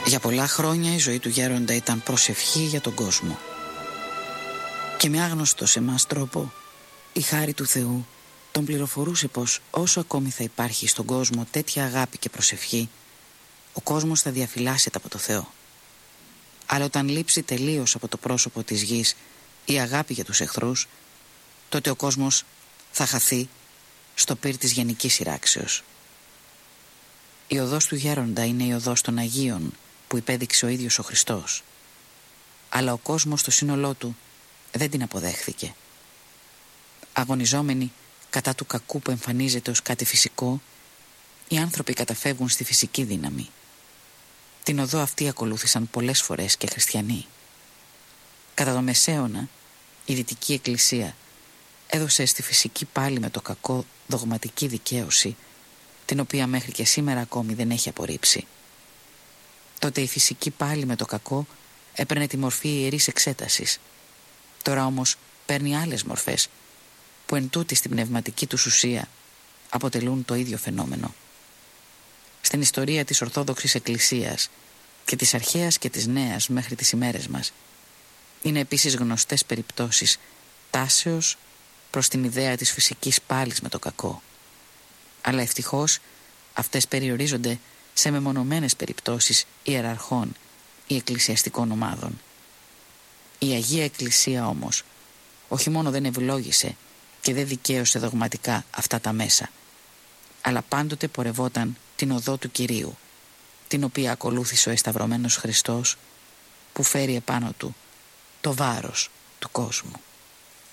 Για πολλά χρόνια η ζωή του γέροντα ήταν προσευχή για τον κόσμο. Και με άγνωστο σε εμάς τρόπο, η χάρη του Θεού τον πληροφορούσε πως όσο ακόμη θα υπάρχει στον κόσμο τέτοια αγάπη και προσευχή, ο κόσμος θα διαφυλάσσεται από το Θεό. Αλλά όταν λείψει τελείως από το πρόσωπο της γης η αγάπη για τους εχθρούς, τότε ο κόσμος θα χαθεί στο πυρ της γενικής σειράξεως. Η οδός του γέροντα είναι η οδός των Αγίων που υπέδειξε ο ίδιος ο Χριστός. Αλλά ο κόσμος στο σύνολό του δεν την αποδέχθηκε. Αγωνιζόμενοι κατά του κακού που εμφανίζεται ως κάτι φυσικό, οι άνθρωποι καταφεύγουν στη φυσική δύναμη. Την οδό αυτή ακολούθησαν πολλές φορές και χριστιανοί. Κατά το Μεσαίωνα, η Δυτική Εκκλησία έδωσε στη φυσική πάλη με το κακό δογματική δικαίωση, την οποία μέχρι και σήμερα ακόμη δεν έχει απορρίψει. Τότε η φυσική πάλη με το κακό έπαιρνε τη μορφή ιερής εξέτασης. Τώρα όμως παίρνει άλλες μορφές, που εν τούτη στην πνευματική τους ουσία αποτελούν το ίδιο φαινόμενο. Στην ιστορία της Ορθόδοξης Εκκλησίας και της αρχαίας και της νέας μέχρι τις ημέρες μας, είναι επίσης γνωστές περιπτώσεις τάσεως προς την ιδέα της φυσικής πάλης με το κακό. Αλλά ευτυχώς αυτές περιορίζονται σε μεμονωμένες περιπτώσεις ιεραρχών ή εκκλησιαστικών ομάδων. Η Αγία Εκκλησία όμως όχι μόνο δεν ευλόγησε και δεν δικαίωσε δογματικά αυτά τα μέσα, αλλά πάντοτε πορευόταν την οδό του Κυρίου, την οποία ακολούθησε ο εσταυρωμένος Χριστός, που φέρει επάνω του το βάρος του κόσμου.